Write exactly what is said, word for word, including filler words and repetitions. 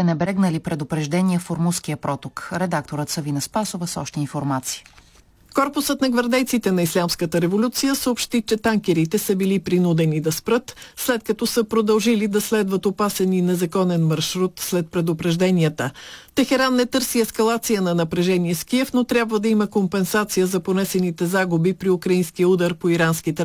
пренебрегнали предупреждение в Ормузския проток. Редакторът Савина Спасова с още информация. Корпусът на гвардейците на Ислямската революция съобщи, че танкерите са били принудени да спрат, след като са продължили да следват опасен и незаконен маршрут след предупрежденията. Техеран не търси ескалация на напрежение с Киев, но трябва да има компенсация за понесените загуби при украинския удар по иранските